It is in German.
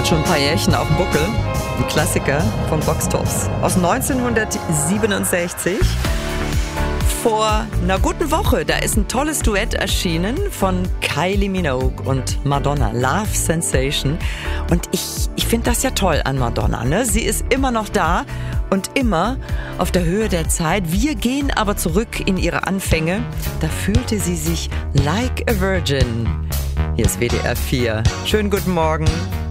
Hat schon ein paar Jährchen auf dem Buckel. Die Klassiker von Boxtops aus 1967. Vor einer guten Woche, da ist ein tolles Duett erschienen von Kylie Minogue und Madonna, Love Sensation. Und ich finde das ja toll an Madonna, ne? Sie ist immer noch da und immer auf der Höhe der Zeit. Wir gehen aber zurück in ihre Anfänge. Da fühlte sie sich like a virgin. Hier ist WDR 4. Schönen guten Morgen.